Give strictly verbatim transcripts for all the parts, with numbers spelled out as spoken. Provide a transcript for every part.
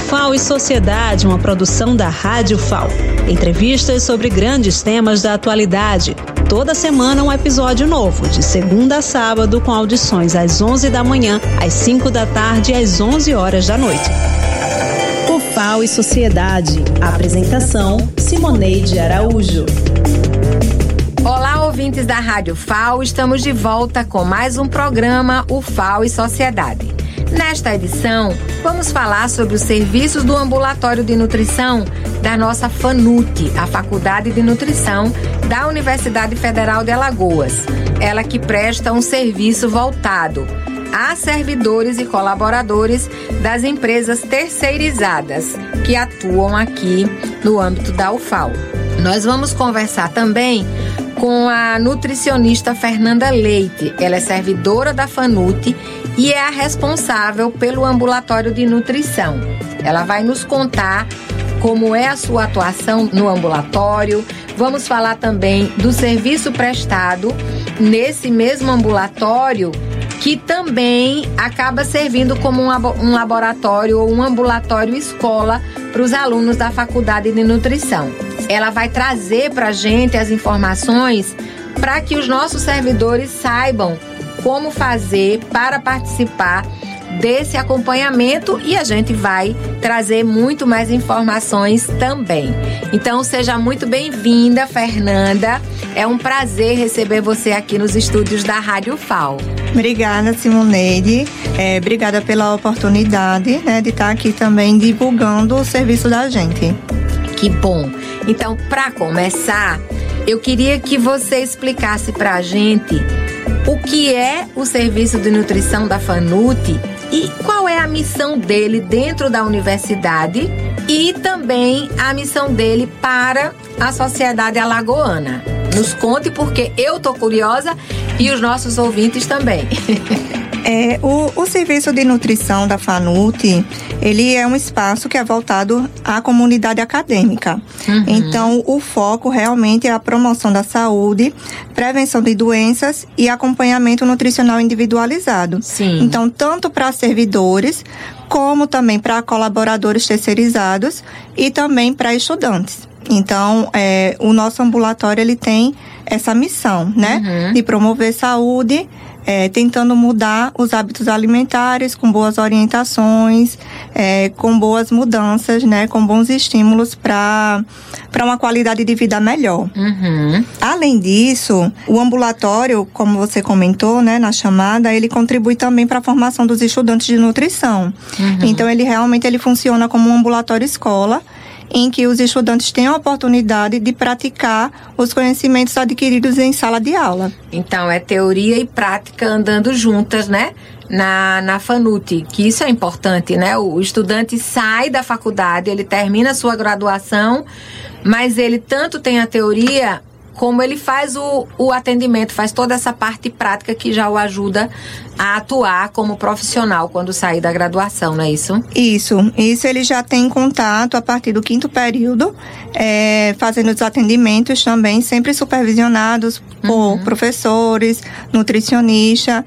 F A O e Sociedade, uma produção da Rádio F A O. Entrevistas sobre grandes temas da atualidade. Toda semana um episódio novo, de segunda a sábado, com audições às onze da manhã, às cinco da tarde e às onze horas da noite. O F A O e Sociedade. Apresentação: Simoneide Araújo. Olá, ouvintes da Rádio F A O, estamos de volta com mais um programa, o F A O e Sociedade. Nesta edição, vamos falar sobre os serviços do Ambulatório de Nutrição da nossa FANUT, a Faculdade de Nutrição da Universidade Federal de Alagoas. Ela que presta um serviço voltado a servidores e colaboradores das empresas terceirizadas que atuam aqui no âmbito da U F A O. Nós vamos conversar também com a nutricionista Fernanda Leite. Ela é servidora da FANUT e é a responsável pelo ambulatório de nutrição. Ela vai nos contar como é a sua atuação no ambulatório. Vamos falar também do serviço prestado nesse mesmo ambulatório, que também acaba servindo como um laboratório ou um ambulatório escola para os alunos da Faculdade de Nutrição. Ela vai trazer para a gente as informações para que os nossos servidores saibam como fazer para participar desse acompanhamento, e a gente vai trazer muito mais informações também. Então, seja muito bem-vinda, Fernanda. É um prazer receber você aqui nos estúdios da Rádio F A O. Obrigada, Simoneide. É, obrigada pela oportunidade, né, de estar aqui também divulgando o serviço da gente. Que bom. Então, para começar, eu queria que você explicasse para a gente o que é o serviço de nutrição da FANUT e qual é a missão dele dentro da universidade e também a missão dele para a sociedade alagoana. Nos conte, porque eu tô curiosa e os nossos ouvintes também. É, o, o serviço de nutrição da FANUT, ele é um espaço que é voltado à comunidade acadêmica. Uhum. Então, o foco realmente é a promoção da saúde, prevenção de doenças e acompanhamento nutricional individualizado. Sim. Então, tanto para servidores, como também para colaboradores terceirizados e também para estudantes. Então, é, o nosso ambulatório, ele tem essa missão, né? Uhum. De promover saúde, É, tentando mudar os hábitos alimentares com boas orientações, é, com boas mudanças, né, com bons estímulos para para uma qualidade de vida melhor. Uhum. Além disso, o ambulatório, como você comentou, né, na chamada, ele contribui também para a formação dos estudantes de nutrição. Uhum. Então, ele realmente ele funciona como um ambulatório escola, em que os estudantes têm a oportunidade de praticar os conhecimentos adquiridos em sala de aula. Então, é teoria e prática andando juntas, né? Na, na FANUT, que isso é importante, né? O estudante sai da faculdade, ele termina a sua graduação, mas ele tanto tem a teoria como ele faz o, o atendimento, faz toda essa parte prática que já o ajuda a atuar como profissional quando sair da graduação, não é isso? Isso, isso ele já tem contato a partir do quinto período, é, fazendo os atendimentos também, sempre supervisionados por uhum. professores, nutricionista,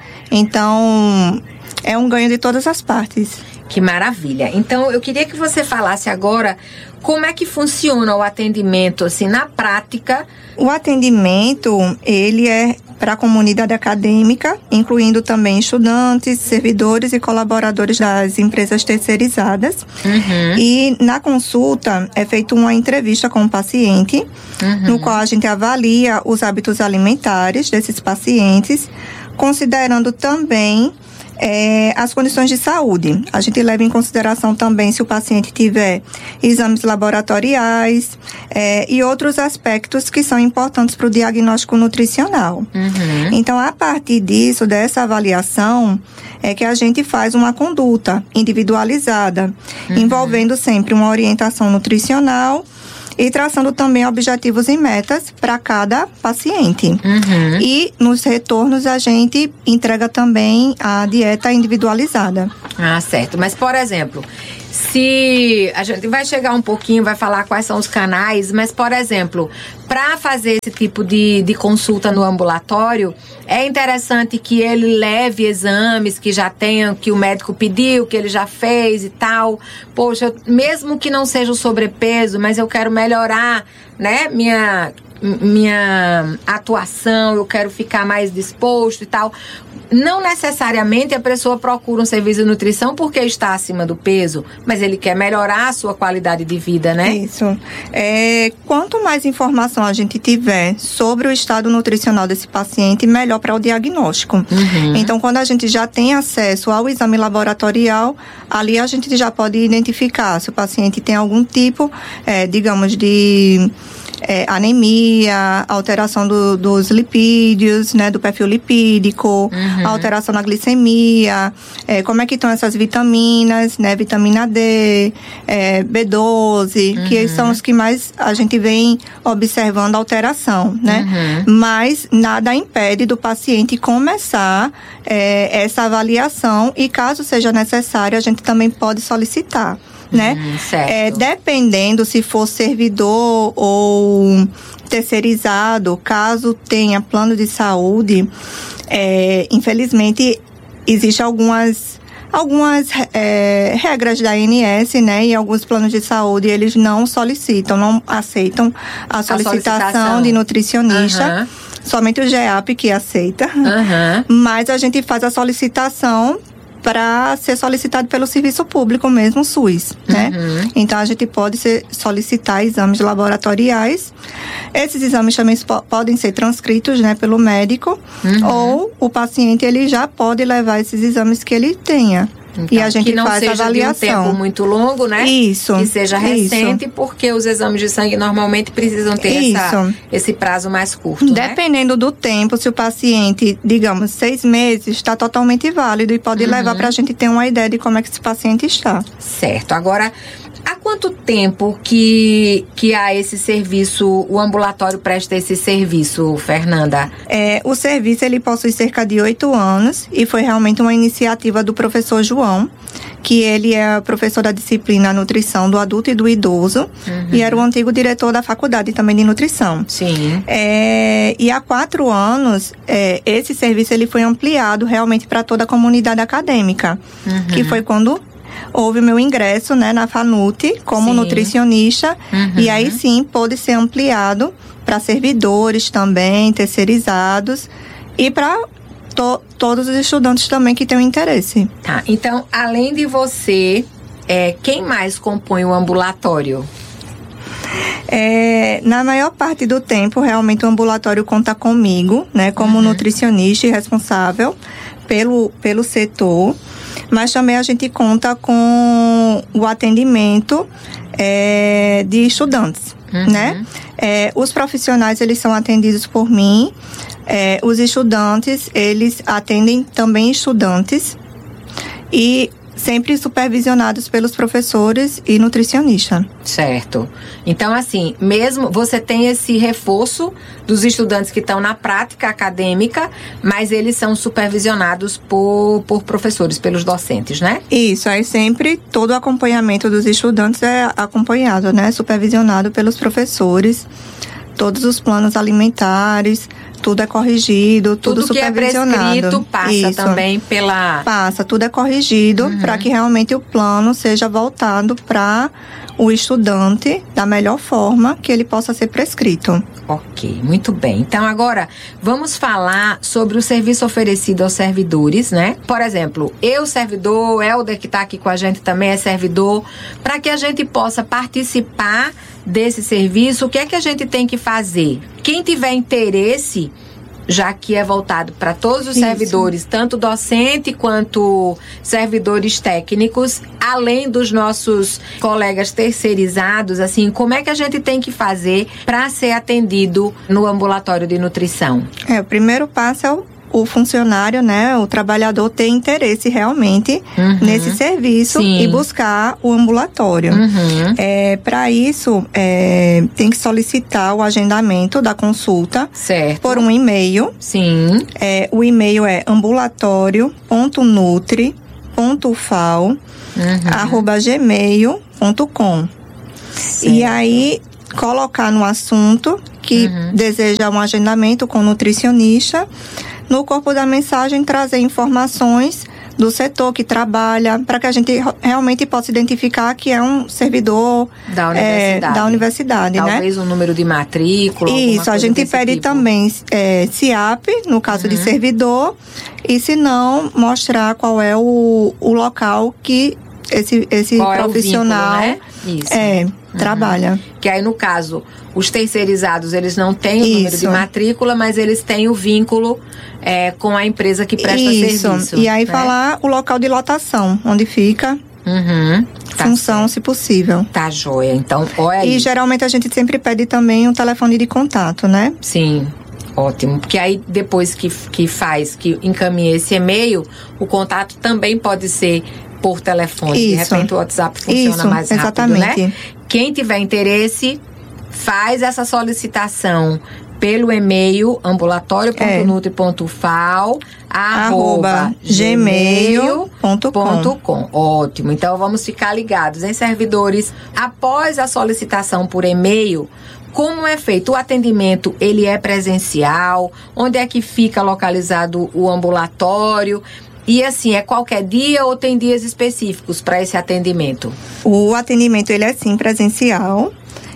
então é um ganho de todas as partes. Que maravilha. Então, eu queria que você falasse agora como é que funciona o atendimento, assim, na prática. O atendimento, ele é para a comunidade acadêmica, incluindo também estudantes, servidores e colaboradores das empresas terceirizadas. Uhum. E na consulta é feita uma entrevista com o paciente, uhum. no qual a gente avalia os hábitos alimentares desses pacientes, considerando também É, as condições de saúde. A gente leva em consideração também se o paciente tiver exames laboratoriais é, e outros aspectos que são importantes para o diagnóstico nutricional. Uhum. Então, a partir disso, dessa avaliação, é que a gente faz uma conduta individualizada, uhum. envolvendo sempre uma orientação nutricional e traçando também objetivos e metas para cada paciente. Uhum. E nos retornos a gente entrega também a dieta individualizada. Ah, certo. Mas, por exemplo, se a gente vai chegar um pouquinho, vai falar quais são os canais, mas, por exemplo, para fazer esse tipo de, de consulta no ambulatório, é interessante que ele leve exames que já tenham, que o médico pediu, que ele já fez e tal. Poxa, eu, mesmo que não seja o sobrepeso, mas eu quero melhorar, né, minha... minha atuação, eu quero ficar mais disposto e tal. Não necessariamente a pessoa procura um serviço de nutrição porque está acima do peso, mas ele quer melhorar a sua qualidade de vida, né? Isso. É, quanto mais informação a gente tiver sobre o estado nutricional desse paciente, melhor para o diagnóstico. Uhum. Então, quando a gente já tem acesso ao exame laboratorial, ali a gente já pode identificar se o paciente tem algum tipo, é, digamos, de... É, anemia, alteração do, dos lipídios, né, do perfil lipídico, uhum. alteração na glicemia, é, como é que estão essas vitaminas, né, vitamina D, é, B doze, uhum. que são os que mais a gente vem observando alteração, né? Uhum. Mas nada impede do paciente começar é, essa avaliação e, caso seja necessário, a gente também pode solicitar. Né? Hum, certo. É, dependendo se for servidor ou terceirizado, caso tenha plano de saúde, é, infelizmente existem algumas, algumas é, regras da A N S, né? E alguns planos de saúde eles não solicitam, não aceitam a solicitação, a solicitação. de nutricionista. Uhum. Somente o G E A P que aceita. Uhum. Mas a gente faz a solicitação para ser solicitado pelo serviço público mesmo, SUS, né? Uhum. Então, a gente pode ser, solicitar exames laboratoriais. Esses exames também po- podem ser transcritos, né, pelo médico. Uhum. Ou o paciente, ele já pode levar esses exames que ele tenha. Então, e a gente que não faz seja a avaliação. De um tempo muito longo, né? Isso. Que seja recente, isso. porque os exames de sangue normalmente precisam ter essa, esse prazo mais curto, Dependendo né? do tempo, se o paciente, digamos, seis meses, está totalmente válido e pode uhum. levar para a gente ter uma ideia de como é que esse paciente está. Certo. Agora, há quanto tempo que, que há esse serviço, o ambulatório presta esse serviço, Fernanda? É, o serviço, ele possui cerca de oito anos e foi realmente uma iniciativa do professor João, que ele é professor da disciplina Nutrição do Adulto e do Idoso, uhum. e era o antigo diretor da faculdade também de Nutrição. Sim. É, e há quatro anos, é, esse serviço ele foi ampliado realmente para toda a comunidade acadêmica, uhum. que foi quando houve o meu ingresso, né, na FANUT como sim. nutricionista, uhum. e aí sim pôde ser ampliado para servidores também, terceirizados e para to- todos os estudantes também que tenham interesse. Tá, então além de você, é, quem mais compõe o ambulatório? É, na maior parte do tempo, realmente o ambulatório conta comigo, né, como uhum. nutricionista e responsável pelo, pelo setor. Mas também a gente conta com o atendimento é, de estudantes, uhum. né? É, os profissionais, eles são atendidos por mim. É, os estudantes, eles atendem também estudantes. E sempre supervisionados pelos professores e nutricionista. Certo. Então, assim, mesmo você tem esse reforço dos estudantes que estão na prática acadêmica, mas eles são supervisionados por, por professores, pelos docentes, né? Isso, aí sempre todo o acompanhamento dos estudantes é acompanhado, né? Supervisionado pelos professores, todos os planos alimentares, tudo é corrigido, tudo, tudo supervisionado. Tudo que é prescrito passa Isso. também pela... Passa, tudo é corrigido uhum. para que realmente o plano seja voltado para o estudante da melhor forma que ele possa ser prescrito. Ok, muito bem. Então agora vamos falar sobre o serviço oferecido aos servidores, né? Por exemplo, eu servidor, Helder que está aqui com a gente também é servidor, para que a gente possa participar desse serviço, o que é que a gente tem que fazer? Quem tiver interesse, já que é voltado para todos os Isso. servidores, tanto docente quanto servidores técnicos, além dos nossos colegas terceirizados, assim, como é que a gente tem que fazer para ser atendido no ambulatório de nutrição? É, o primeiro passo é o o funcionário, né, o trabalhador ter interesse realmente uhum. nesse serviço Sim. e buscar o ambulatório. Uhum. É, para isso, é, tem que solicitar o agendamento da consulta certo. por um e-mail. Sim. É, o e-mail é ambulatório ponto nutri ponto fal uhum. arroba gmail ponto com. E aí, colocar no assunto que uhum. deseja um agendamento com nutricionista. No corpo da mensagem, trazer informações do setor que trabalha, para que a gente realmente possa identificar que é um servidor da universidade, é, da universidade, talvez né? um número de matrícula. Isso, a gente pede tipo. também é, C I A P, no caso uhum. de servidor, e se não, mostrar qual é o, o local que esse, esse qual profissional é, o vínculo, né? Isso. é uhum. trabalha. Que aí, no caso, os terceirizados, eles não têm o Isso. número de matrícula, mas eles têm o vínculo é, com a empresa que presta Isso. serviço. E aí, né? falar o local de lotação, onde fica, uhum. tá função, certo. se possível. Tá joia. Então, olha aí. E, geralmente, a gente sempre pede também um telefone de contato, né? Sim. Ótimo, porque aí depois que, que faz, que encaminha esse e-mail, o contato também pode ser por telefone. Isso. De repente o WhatsApp funciona Isso, mais rápido, exatamente. né? Quem tiver interesse, faz essa solicitação pelo e-mail ambulatório ponto nutri ponto fal arroba gmail ponto com. Ótimo, então vamos ficar ligados, hein, servidores? Após a solicitação por e-mail, como é feito? O atendimento, ele é presencial? Onde é que fica localizado o ambulatório? E assim, é qualquer dia ou tem dias específicos para esse atendimento? O atendimento, ele é sim presencial.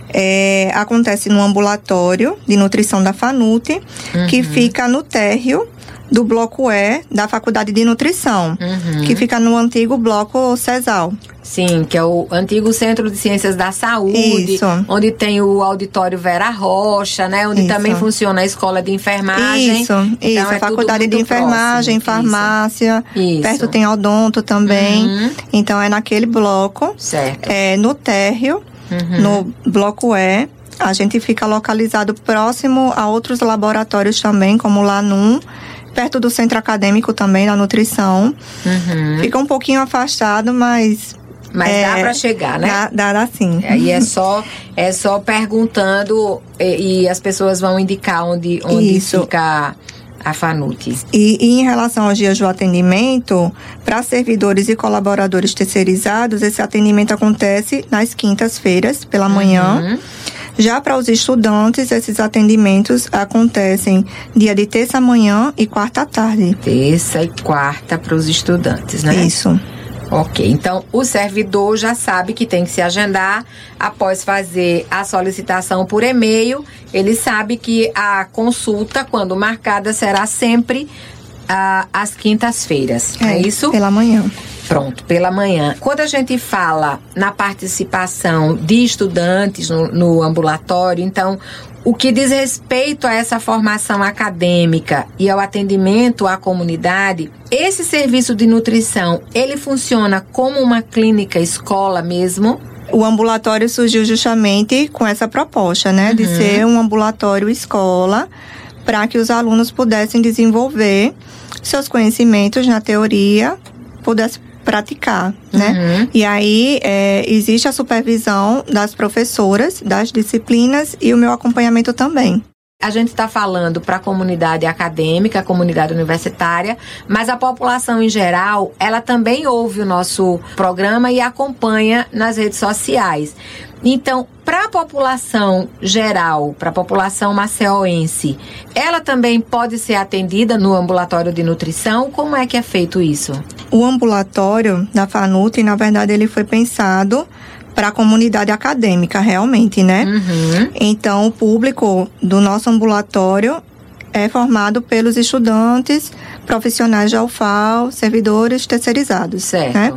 É, acontece no ambulatório de nutrição da FANUT, uhum. que fica no térreo do bloco E da Faculdade de Nutrição, uhum. que fica no antigo bloco CESAL. Sim, que é o antigo Centro de Ciências da Saúde, Isso. onde tem o auditório Vera Rocha, né? Onde Isso. também funciona a escola de enfermagem. Isso, então, isso. É a Faculdade de Enfermagem, próximo. farmácia, Isso. perto tem odonto também. Uhum. Então, é naquele bloco. Certo. É, no térreo, uhum. no bloco E, a gente fica localizado próximo a outros laboratórios também, como o LANUM, perto do centro acadêmico também, da nutrição. Uhum. Fica um pouquinho afastado, mas... Mas é, dá para chegar, né? Dá, dá, dá sim. Aí é só, é só perguntando e, e as pessoas vão indicar onde, onde fica a FANUT. E, e em relação aos dias do atendimento, para servidores e colaboradores terceirizados, esse atendimento acontece nas quintas-feiras, pela manhã. Uhum. Já para os estudantes, esses atendimentos acontecem dia de terça-manhã e quarta-tarde. Terça e quarta para os estudantes, né? Isso. Ok, então o servidor já sabe que tem que se agendar após fazer a solicitação por e-mail. Ele sabe que a consulta, quando marcada, será sempre ah, às quintas-feiras, é, é isso? Pela manhã. Pronto, pela manhã. Quando a gente fala na participação de estudantes no, no ambulatório, então, o que diz respeito a essa formação acadêmica e ao atendimento à comunidade, esse serviço de nutrição, ele funciona como uma clínica escola mesmo? O ambulatório surgiu justamente com essa proposta, né? Uhum. De ser um ambulatório escola, para que os alunos pudessem desenvolver seus conhecimentos na teoria, pudessem praticar, né? Uhum. E aí, é, existe a supervisão das professoras, das disciplinas e o meu acompanhamento também. A gente está falando para a comunidade acadêmica, a comunidade universitária, mas a população em geral, ela também ouve o nosso programa e acompanha nas redes sociais. Então, para a população geral, para a população maceoense, ela também pode ser atendida no ambulatório de nutrição? Como é que é feito isso? O ambulatório da FANUT, na verdade, ele foi pensado para a comunidade acadêmica, realmente, né? Uhum. Então, o público do nosso ambulatório é formado pelos estudantes, profissionais de U F A L, servidores terceirizados. Certo. Né?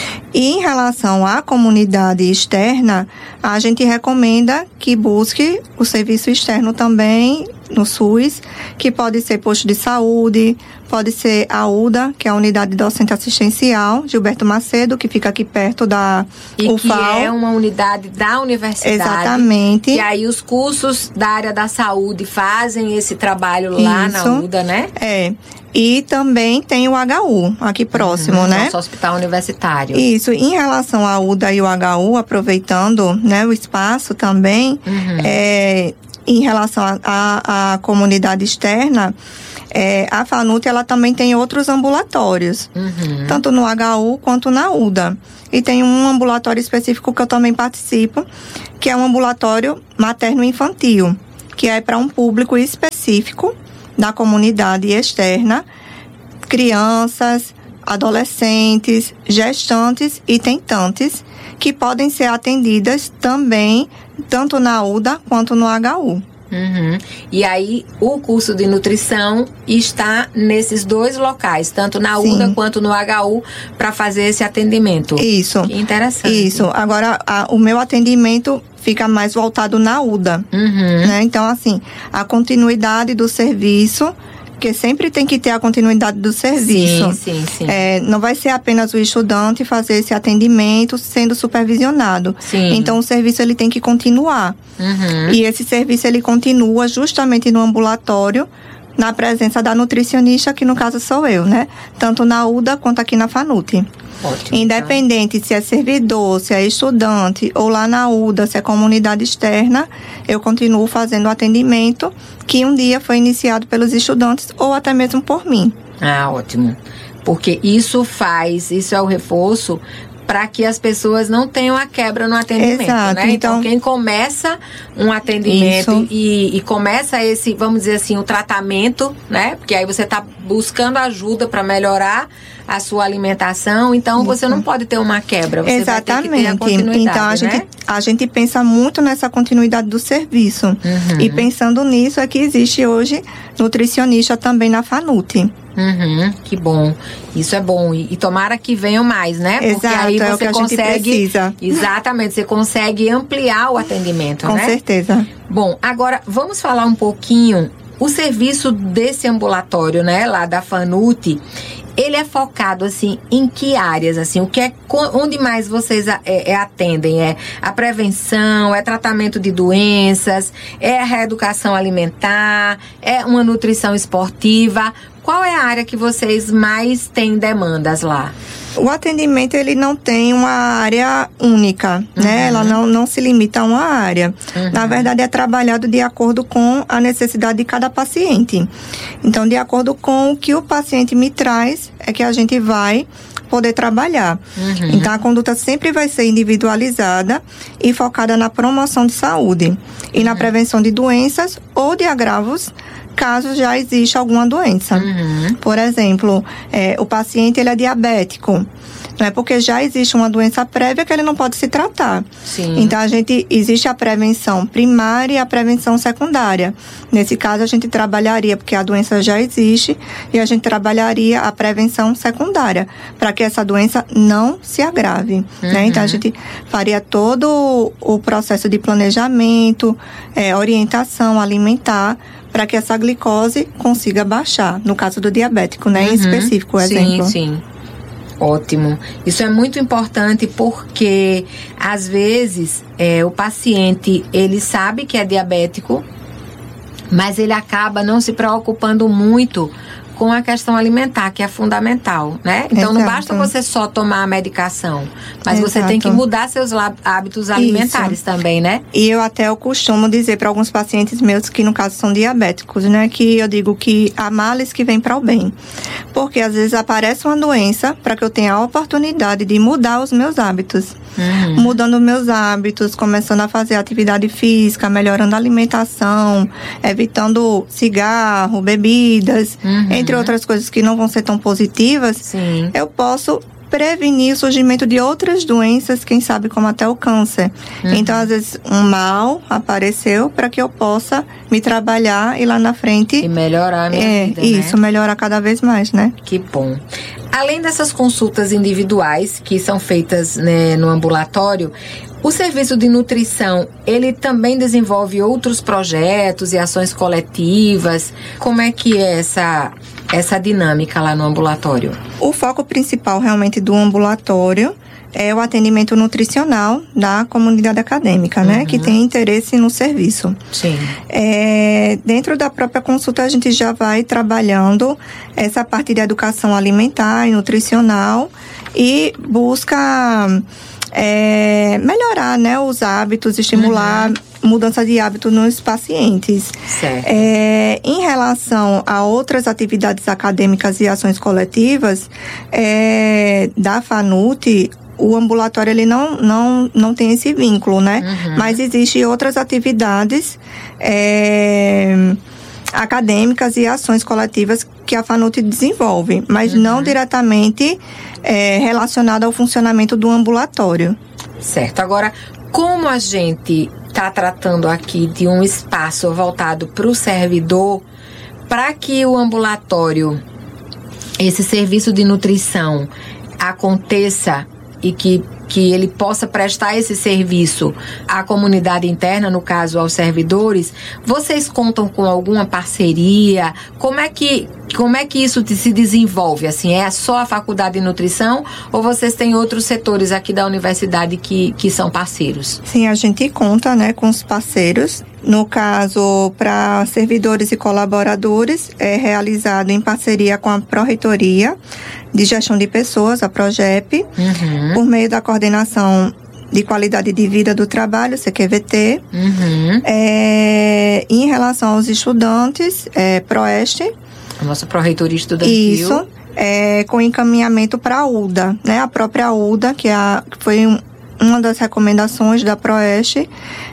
E em relação à comunidade externa, a gente recomenda que busque o serviço externo também no SUS, que pode ser posto de saúde, pode ser a U D A, que é a Unidade Docente Assistencial, Gilberto Macedo, que fica aqui perto da e U F A L. Que é uma unidade da universidade. Exatamente. E aí os cursos da área da saúde fazem esse trabalho lá Isso. na U D A, né? É. E também tem o H U, aqui próximo, uhum, né? Nosso hospital universitário. Isso. Em relação à U D A e o H U, aproveitando, né, o espaço também, uhum. é, em relação à comunidade externa, é, a FANUT, ela também tem outros ambulatórios, uhum. tanto no H U quanto na U D A. E tem um ambulatório específico que eu também participo, que é um ambulatório materno-infantil, que é para um público específico da comunidade externa, crianças, adolescentes, gestantes e tentantes, que podem ser atendidas também, tanto na U D A quanto no H U. Uhum. E aí, o curso de nutrição está nesses dois locais, tanto na Sim. U D A quanto no H U, para fazer esse atendimento. Isso. Que interessante. Isso. Agora, a, o meu atendimento fica mais voltado na U D A. Uhum. Né? Então, assim, a continuidade do serviço, porque sempre tem que ter a continuidade do serviço. Sim, sim, sim. É, não vai ser apenas o estudante fazer esse atendimento sendo supervisionado. Sim. Então, o serviço ele tem que continuar. Uhum. E esse serviço ele continua justamente no ambulatório, na presença da nutricionista, que no caso sou eu, né? Tanto na U D A quanto aqui na FANUT. Ótimo, Independente tá. se é servidor, se é estudante, ou lá na U D A, se é comunidade externa, eu continuo fazendo o atendimento que um dia foi iniciado pelos estudantes ou até mesmo por mim. Ah, ótimo. Porque isso faz, isso é o reforço para que as pessoas não tenham a quebra no atendimento, Exato, né? Então, então quem começa um atendimento e, e começa esse, vamos dizer assim, o tratamento, né? Porque aí você está buscando ajuda para melhorar a sua alimentação, então isso. Você não pode ter uma quebra, você Exatamente. vai ter que ter a continuidade, então a, né? gente, a gente pensa muito nessa continuidade do serviço. Uhum. E pensando nisso é que existe hoje nutricionista também na FANUT. Uhum, que bom, isso é bom, e, e tomara que venham mais, né? Porque Exato, aí é você o que a consegue, gente precisa. Exatamente, você consegue ampliar o atendimento, Com né? Com certeza. Bom, agora vamos falar um pouquinho, o serviço desse ambulatório, né, lá da FANUT, ele é focado, assim, em que áreas, assim, o que é, onde mais vocês é, é, atendem? É a prevenção, é tratamento de doenças, é a reeducação alimentar, é uma nutrição esportiva? Qual é a área que vocês mais têm demandas lá? O atendimento, ele não tem uma área única, uhum. né? Ela não, não se limita a uma área. Uhum. Na verdade, é trabalhado de acordo com a necessidade de cada paciente. Então, de acordo com o que o paciente me traz, é que a gente vai poder trabalhar. Uhum. Então, a conduta sempre vai ser individualizada e focada na promoção de saúde e uhum. na prevenção de doenças ou de agravos, caso já exista alguma doença. Uhum. Por exemplo, é, o paciente ele é diabético, não é porque já existe uma doença prévia que ele não pode se tratar. Sim. Então, a gente, existe a prevenção primária e a prevenção secundária. Nesse caso, a gente trabalharia, porque a doença já existe, e a gente trabalharia a prevenção secundária, para que essa doença não se agrave. Uhum. Né? Então, a gente faria todo o processo de planejamento, é, orientação alimentar, para que essa glicose consiga baixar, no caso do diabético, né? Uhum. Em específico, o exemplo. Sim, sim. Ótimo. Isso é muito importante porque, às vezes, é, o paciente, ele sabe que é diabético, mas ele acaba não se preocupando muito com a questão alimentar, que é fundamental, né? Então, Exato. Não basta você só tomar a medicação, mas Exato. Você tem que mudar seus hábitos alimentares Isso. também, né? E eu até eu costumo dizer para alguns pacientes meus que, no caso, são diabéticos, né? Que eu digo que há males que vêm para o bem. Porque, às vezes, aparece uma doença para que eu tenha a oportunidade de mudar os meus hábitos. Uhum. Mudando meus hábitos, começando a fazer atividade física, melhorando a alimentação, evitando cigarro, bebidas, uhum. entre outras coisas que não vão ser tão positivas, Sim. eu posso prevenir o surgimento de outras doenças, quem sabe como até o câncer. Uhum. Então, às vezes, um mal apareceu para que eu possa me trabalhar e lá na frente... E melhorar a minha é, vida, Isso, né? melhorar cada vez mais, né? Que bom. Além dessas consultas individuais que são feitas, né, no ambulatório, o serviço de nutrição, ele também desenvolve outros projetos e ações coletivas. Como é que é essa, essa dinâmica lá no ambulatório? O foco principal realmente do ambulatório é o atendimento nutricional da comunidade acadêmica, né? Uhum. Que tem interesse no serviço. Sim. É, dentro da própria consulta, a gente já vai trabalhando essa parte de educação alimentar e nutricional e busca... É, melhorar, né, os hábitos, estimular, uhum. mudança de hábito nos pacientes. Certo. É, em relação a outras atividades acadêmicas e ações coletivas, é, da FANUT, o ambulatório ele não, não, não tem esse vínculo, né? Uhum. Mas existem outras atividades é, acadêmicas e ações coletivas que a FANUT desenvolve, mas uhum. não diretamente é, relacionada ao funcionamento do ambulatório. Certo. Agora, como a gente está tratando aqui de um espaço voltado para o servidor, para que o ambulatório, esse serviço de nutrição, aconteça e que, que ele possa prestar esse serviço à comunidade interna, no caso aos servidores, vocês contam com alguma parceria? Como é que, como é que isso se desenvolve? Assim, é só a faculdade de nutrição ou vocês têm outros setores aqui da universidade que, que são parceiros? Sim, a gente conta, né, com os parceiros. No caso, para servidores e colaboradores, é realizado em parceria com a Pró-Reitoria de Gestão de Pessoas, a PROGEP, uhum. por meio da Coordenação de Qualidade de Vida do Trabalho, C Q V T. Uhum. É, em relação aos estudantes, é PROESTE. A nossa Pró-Reitoria Estudantil. Isso, é, com encaminhamento para a U D A, né? A própria U D A, que, é a, que foi um, uma das recomendações da PROESTE,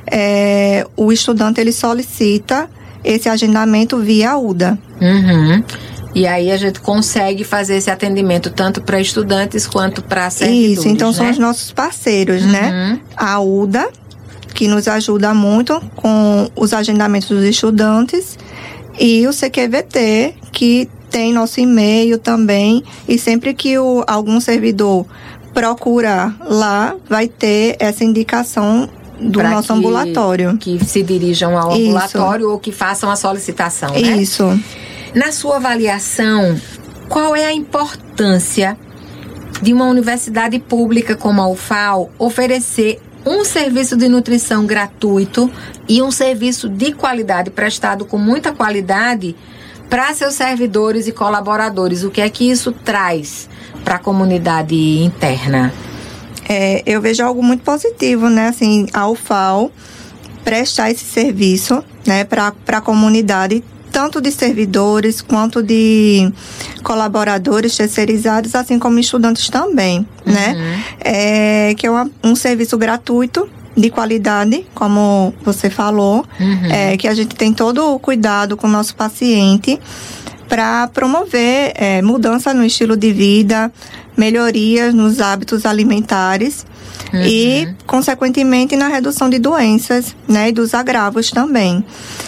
é, o estudante ele solicita esse agendamento via U D A. Uhum. E aí a gente consegue fazer esse atendimento tanto para estudantes quanto para servidores. Isso, então né? são os nossos parceiros, uhum. né? A U D A, que nos ajuda muito com os agendamentos dos estudantes, e o C Q V T, que tem nosso e-mail também, e sempre que o, algum servidor procurar lá, vai ter essa indicação do pra nosso que, ambulatório. Que se dirijam ao Isso. ambulatório ou que façam a solicitação, né? Isso. Na sua avaliação, qual é a importância de uma universidade pública como a U F A L oferecer um serviço de nutrição gratuito e um serviço de qualidade, prestado com muita qualidade, para seus servidores e colaboradores? O que é que isso traz para a comunidade interna? É, eu vejo algo muito positivo, né? Assim, a U F A L prestar esse serviço, né, para a comunidade, tanto de servidores quanto de colaboradores terceirizados, assim como estudantes também, uhum. né? É, que é uma, um serviço gratuito, de qualidade, como você falou, uhum. é, que a gente tem todo o cuidado com o nosso paciente para promover é, mudança no estilo de vida, melhorias nos hábitos alimentares uhum. e, consequentemente, na redução de doenças, né, e dos agravos também.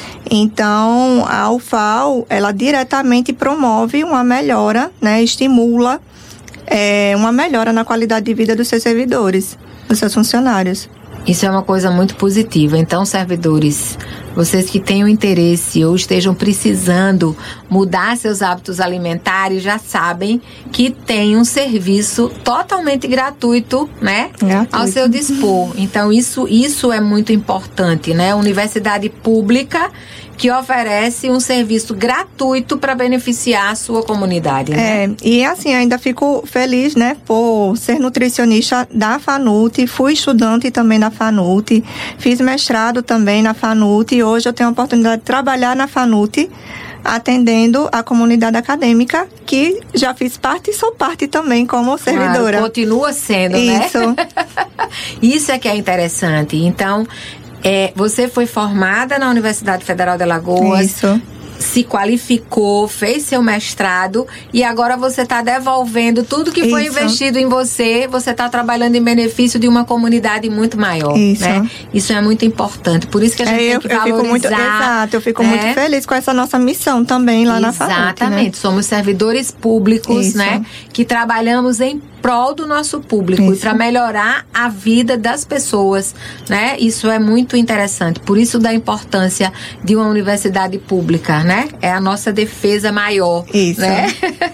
Então, a U F A L, ela diretamente promove uma melhora, né, estimula é, uma melhora na qualidade de vida dos seus servidores, dos seus funcionários. Isso é uma coisa muito positiva. Então, servidores, vocês que tenham interesse ou estejam precisando mudar seus hábitos alimentares, já sabem que tem um serviço totalmente gratuito, né? Gratuito. Ao seu dispor. Então, isso, isso é muito importante, né? Universidade pública que oferece um serviço gratuito para beneficiar a sua comunidade, né? É, e assim, ainda fico feliz, né, por ser nutricionista da FANUT, fui estudante também da FANUT, fiz mestrado também na FANUT e hoje eu tenho a oportunidade de trabalhar na FANUT, atendendo a comunidade acadêmica, que já fiz parte e sou parte também como servidora. Claro, continua sendo, Isso. né? Isso é que é interessante. Então, É, você foi formada na Universidade Federal de Alagoas. Isso. Se qualificou, fez seu mestrado e agora você está devolvendo tudo que foi Isso. investido em você. Você está trabalhando em benefício de uma comunidade muito maior. Isso. Né? Isso é muito importante. Por isso que a gente é, tem eu, que eu valorizar. Fico muito, exato, eu fico né? muito feliz com essa nossa missão também lá Exatamente. na FANUT. Exatamente. Né? Somos servidores públicos, Isso. né? Que trabalhamos em prol do nosso público Isso. e para melhorar a vida das pessoas, né? Isso é muito interessante. Por isso da importância de uma universidade pública, né? É a nossa defesa maior, Isso. né?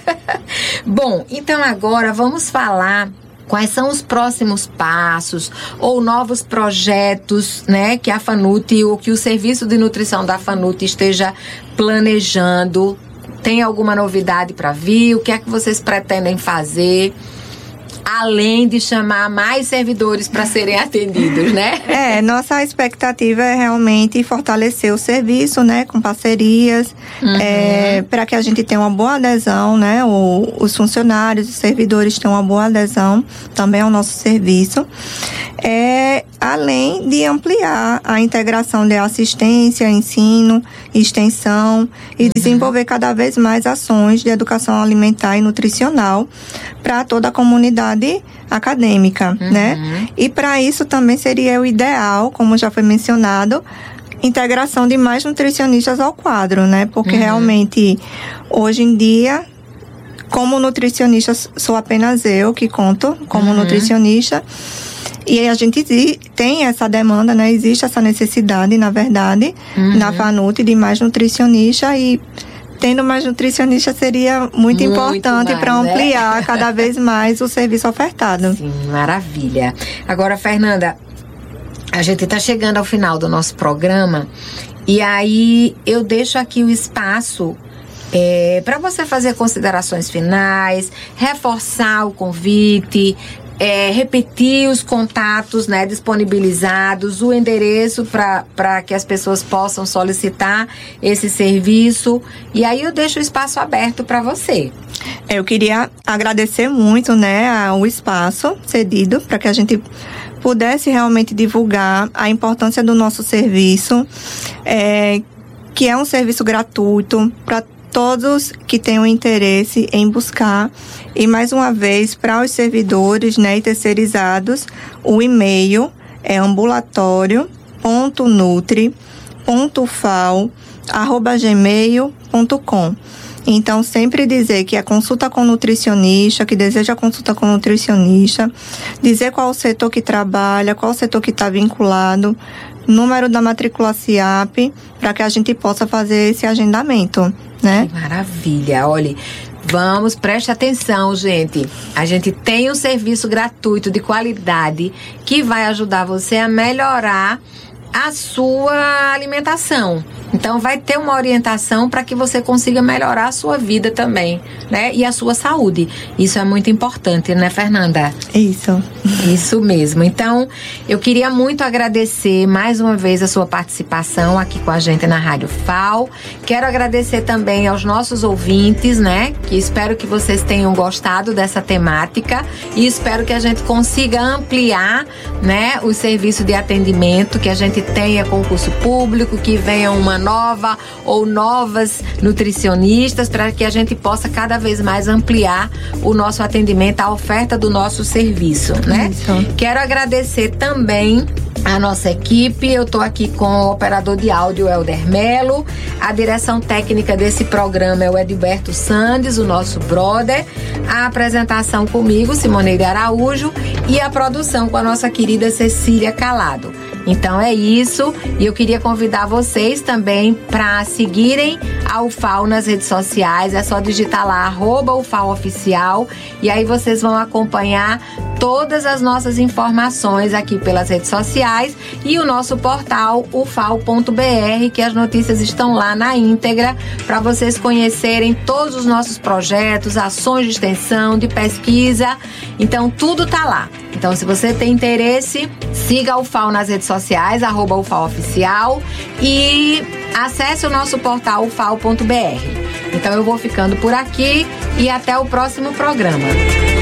Bom, então agora vamos falar quais são os próximos passos ou novos projetos, né, que a FANUT ou que o Serviço de Nutrição da FANUT esteja planejando. Tem alguma novidade para vir? O que é que vocês pretendem fazer? além de chamar mais servidores para serem atendidos, né? É, nossa expectativa é realmente fortalecer o serviço, né, com parcerias, uhum. é, para que a gente tenha uma boa adesão, né, o, os funcionários, os servidores tenham uma boa adesão também ao nosso serviço, é, além de ampliar a integração de assistência, ensino, extensão e uhum. desenvolver cada vez mais ações de educação alimentar e nutricional para toda a comunidade acadêmica, uhum. né? E para isso também seria o ideal, como já foi mencionado, integração de mais nutricionistas ao quadro, né? Porque uhum. realmente, hoje em dia, como nutricionista, sou apenas eu que conto como uhum. nutricionista. E a gente tem essa demanda, né? Existe essa necessidade, na verdade, uhum. na FANUT de mais nutricionista e tendo mais nutricionista seria muito, muito importante para ampliar né? cada vez mais o serviço ofertado. Sim, maravilha. Agora, Fernanda, a gente está chegando ao final do nosso programa e aí eu deixo aqui o espaço é, para você fazer considerações finais, reforçar o convite, É, repetir os contatos, né, disponibilizados, o endereço para que as pessoas possam solicitar esse serviço. E aí eu deixo o espaço aberto para você. Eu queria agradecer muito, né, o espaço cedido para que a gente pudesse realmente divulgar a importância do nosso serviço, é, que é um serviço gratuito para todos que tenham interesse em buscar. E mais uma vez, para os servidores, né, e terceirizados, o e-mail é ambulatório ponto nutri ponto fal arroba gmail ponto com. Então, sempre dizer que é consulta com nutricionista, que deseja consulta com nutricionista, dizer qual o setor que trabalha, qual o setor que está vinculado, número da matrícula C I A P, para que a gente possa fazer esse agendamento, né? Que maravilha! Olha, vamos, preste atenção, gente. A gente tem um serviço gratuito de qualidade que vai ajudar você a melhorar a sua alimentação. Então, vai ter uma orientação para que você consiga melhorar a sua vida também, né? E a sua saúde. Isso é muito importante, né, Fernanda? Isso. Isso mesmo. Então, eu queria muito agradecer mais uma vez a sua participação aqui com a gente na Rádio F A U. Quero agradecer também aos nossos ouvintes, né? Que espero que vocês tenham gostado dessa temática e espero que a gente consiga ampliar, né, o serviço de atendimento, que a gente tenha concurso público, que venha uma nova ou novas nutricionistas para que a gente possa cada vez mais ampliar o nosso atendimento, a oferta do nosso serviço, né? Isso. Quero agradecer também a nossa equipe. Eu estou aqui com o operador de áudio Helder Melo, a direção técnica desse programa é o Edilberto Sandes, o nosso brother, a apresentação comigo, Simoneide Araújo, e a produção com a nossa querida Cecília Calado. Então é isso, e eu queria convidar vocês também para seguirem a U F A U nas redes sociais. É só digitar lá arroba U F A U Oficial, e aí vocês vão acompanhar todas as nossas informações aqui pelas redes sociais e o nosso portal u f a u ponto b r, que as notícias estão lá na íntegra para vocês conhecerem todos os nossos projetos, ações de extensão, de pesquisa. Então tudo tá lá. Então, se você tem interesse, siga a U F A U nas redes sociais, arroba U F A U Oficial, e acesse o nosso portal u f a u ponto b r. Então, eu vou ficando por aqui e até o próximo programa.